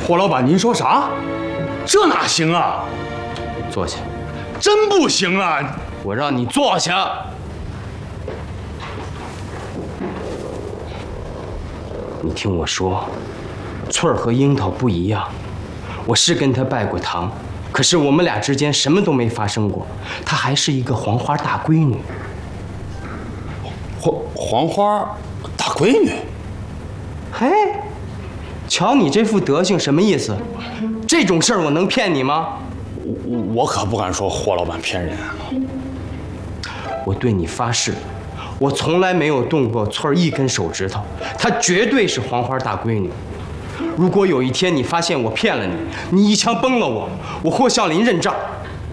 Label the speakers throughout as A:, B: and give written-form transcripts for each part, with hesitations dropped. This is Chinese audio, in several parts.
A: 霍老板，您说啥？这哪行啊？
B: 坐下。
A: 真不行啊！
B: 我让你坐下。你听我说，翠儿和樱桃不一样。我是跟她拜过堂，可是我们俩之间什么都没发生过。她还是一个黄花大闺女。
A: 黄花大闺女？
B: 嘿，瞧你这副德行，什么意思？这种事儿我能骗你吗？
A: 我可不敢说霍老板骗人啊！
B: 我对你发誓，我从来没有动过翠儿一根手指头，她绝对是黄花大闺女。如果有一天你发现我骗了你，你一枪崩了我，我霍孝林认账。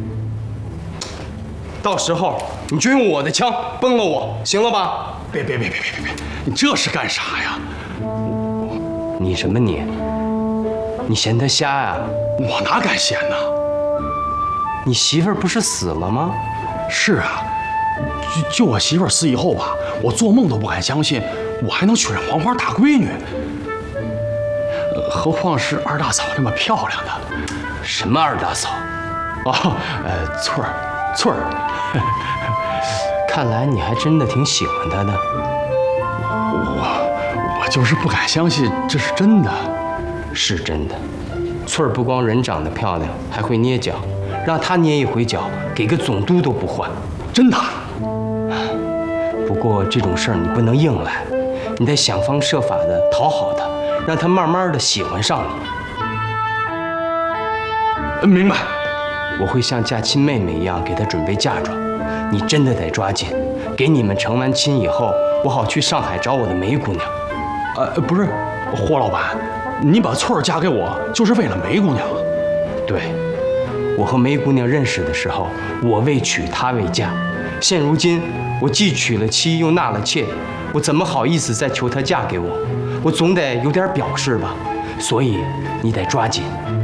B: 到时候你就用我的枪崩了我，行了吧？
A: 别，你这是干啥呀？
B: 你什么你？你嫌他瞎呀？
A: 我哪敢嫌呢？
B: 你媳妇儿不是死了吗？
A: 是啊，就我媳妇儿死以后吧，我做梦都不敢相信我还能娶上黄花大闺女，何况是二大嫂那么漂亮的。
B: 什么二大嫂？
A: 哦，翠儿。
B: 看来你还真的挺喜欢她的。
A: 我就是不敢相信这是真的。
B: 是真的。翠儿不光人长得漂亮，还会捏脚。让她捏一回脚，给个总督都不换。
A: 真的。
B: 不过这种事儿你不能硬来，你得想方设法的讨好她，让她慢慢的喜欢上你。
A: 明白。
B: 我会像嫁亲妹妹一样给她准备嫁妆，你真的得抓紧，给你们成完亲以后，我好去上海找我的梅姑娘。
A: 不是，霍老板，你把翠儿嫁给我就是为了梅姑娘？
B: 对。我和梅姑娘认识的时候，我未娶她未嫁。现如今，我既娶了妻，又纳了妾，我怎么好意思再求她嫁给我？我总得有点表示吧。所以你得抓紧，